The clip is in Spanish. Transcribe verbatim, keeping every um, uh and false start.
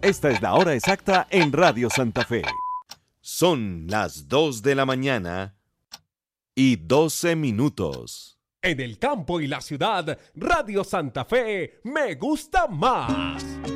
Esta es la hora exacta en Radio Santa Fe. Son las dos de la mañana y doce minutos. En el campo y la ciudad, Radio Santa Fe me gusta más.